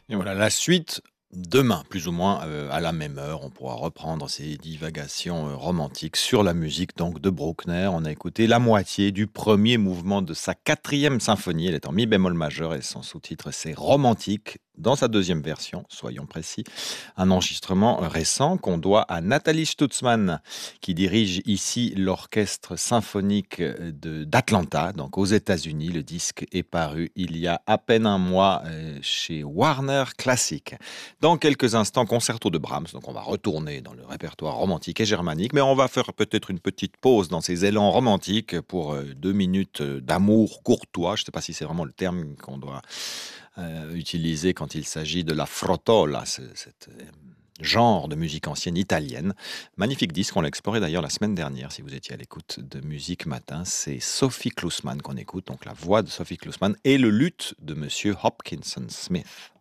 Et voilà, la suite demain, plus ou moins, à la même heure. On pourra reprendre ces divagations, romantiques sur la musique donc de Bruckner. On a écouté la moitié du premier mouvement de sa quatrième symphonie. Elle est en mi bémol majeur et son sous-titre, c'est Romantique. Dans sa deuxième version, soyons précis, un enregistrement récent qu'on doit à Nathalie Stutzmann, qui dirige ici l'orchestre symphonique d'Atlanta, donc aux États-Unis. Le disque est paru il y a à peine un mois chez Warner Classic. Dans quelques instants, concerto de Brahms, donc on va retourner dans le répertoire romantique et germanique, mais on va faire peut-être une petite pause dans ces élans romantiques pour 2 minutes d'amour courtois. Je ne sais pas si c'est vraiment le terme qu'on doit utilisé quand il s'agit de la frottola, cet genre de musique ancienne italienne. Magnifique disque, on l'a exploré d'ailleurs la semaine dernière, si vous étiez à l'écoute de Musique Matin. C'est Sophie Klusman qu'on écoute, donc la voix de Sophie Klusman et le luth de Monsieur Hopkinson Smith.